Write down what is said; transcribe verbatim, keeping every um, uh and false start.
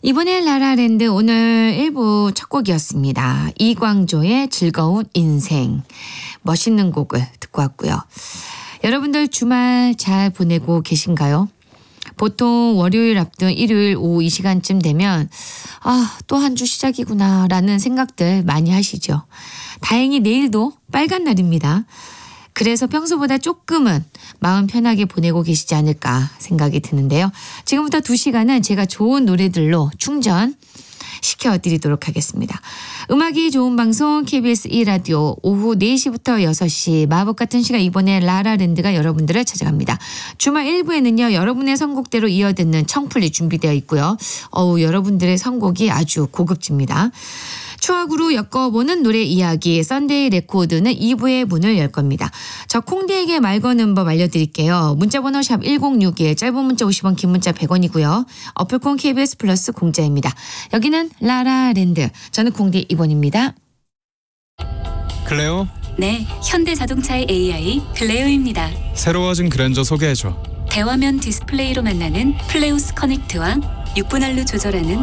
이번에 라라랜드 오늘 일 부 첫 곡이었습니다. 이광조의 즐거운 인생. 멋있는 곡을 듣고 왔고요. 여러분들 주말 잘 보내고 계신가요? 보통 월요일 앞둔 일요일 오후 이 시간쯤 되면 아, 또 한 주 시작이구나 라는 생각들 많이 하시죠. 다행히 내일도 빨간 날입니다. 그래서 평소보다 조금은 마음 편하게 보내고 계시지 않을까 생각이 드는데요. 지금부터 두 시간은 제가 좋은 노래들로 충전 시켜드리도록 하겠습니다. 음악이 좋은 방송 케이비에스 이 라디오 오후 네 시부터 여섯 시 마법 같은 시간 이번에 라라랜드가 여러분들을 찾아갑니다. 주말 일 부에는요. 여러분의 선곡대로 이어듣는 청플리 준비되어 있고요. 어우 여러분들의 선곡이 아주 고급집니다. 추억으로 엮어보는 노래 이야기 썬데이 레코드는 이 부의 문을 열 겁니다. 저 콩디에게 말 거는 법 알려드릴게요. 문자번호 샵 일공육일 짧은 문자 오십 원 긴 문자 백 원이고요. 어플콘 케이비에스 플러스 공짜입니다. 여기는 라라랜드. 저는 콩디 이번입니다. 클레오? 네, 현대자동차의 에이아이 클레오입니다. 새로워진 그랜저 소개해줘. 대화면 디스플레이로 만나는 플레우스 커넥트와 육 분 할로 조절하는